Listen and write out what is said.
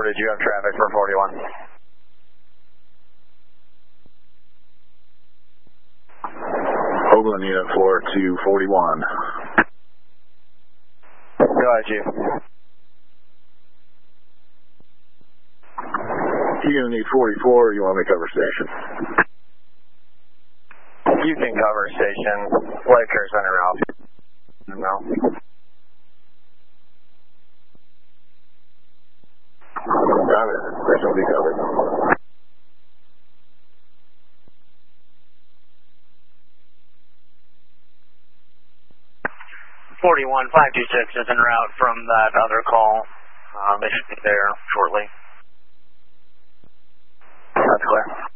did you have traffic for 41? Oakland Unit 4 to 41. Go ahead, Chief. You gonna need 44 or you want me to cover station? You can cover station. Lakers Center Ralph. No. Got it. That shall be covered. .41, 526 is en route from that other call. They should be there shortly. That's clear.